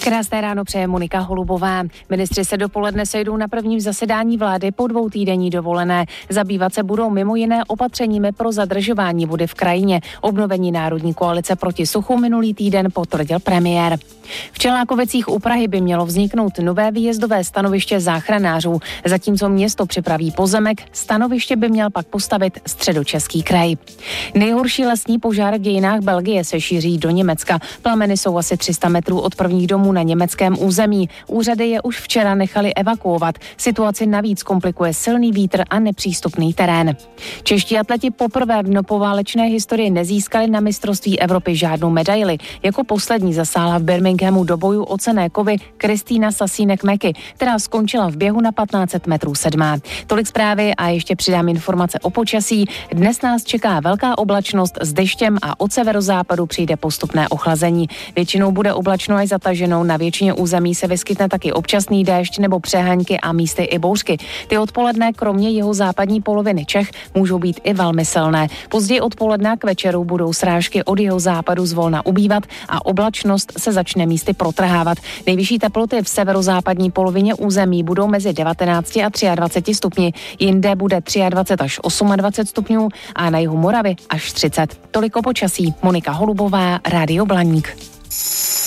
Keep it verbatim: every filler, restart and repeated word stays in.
Krásné ráno přeje Monika Holubová. Ministři se dopoledne sejdou na prvním zasedání vlády po dvou týdenní dovolené. Zabývat se budou mimo jiné opatřeními pro zadržování vody v krajině. Obnovení Národní koalice proti suchu minulý týden potvrdil premiér. V Čelákovicích u Prahy by mělo vzniknout nové výjezdové stanoviště záchranářů. Zatímco město připraví pozemek, stanoviště by měl pak postavit Středočeský kraj. Nejhorší lesní požár v dějinách Belgie se šíří do Německa. Plameny jsou asi tři sta metrů od prvních domů na německém území. Úřady je už včera nechali evakuovat. Situaci navíc komplikuje silný vítr a nepřístupný terén. Čeští atleti poprvé v poválečné historii nezískali na mistrovství Evropy žádnou medaili. Jako poslední zasáhla v Birminghamu do bojů o cenné kovy Kristýna Sasínek-Meky, která skončila v běhu na patnáct set metrů sedmá. Tolik zprávy a ještě přidám informace o počasí. Dnes nás čeká velká oblačnost s deštěm a od severozápadu přijde postupné ochlazení. Většinou bude oblačno až zataženo. Na většině území se vyskytne taky občasný déšť nebo přehaňky a místy i bouřky. Ty odpoledne kromě jeho západní poloviny Čech můžou být i velmi silné. Později odpoledne k večeru budou srážky od jeho západu zvolna ubývat a oblačnost se začne místy protrhávat. Nejvyšší teploty v severozápadní polovině území budou mezi devatenácti a dvaceti třemi stupni. Jinde bude dvacet tři až dvacet osm stupňů a na jihu Moravy až třicet. Toliko počasí. Monika Holubová, Rádio Blaník.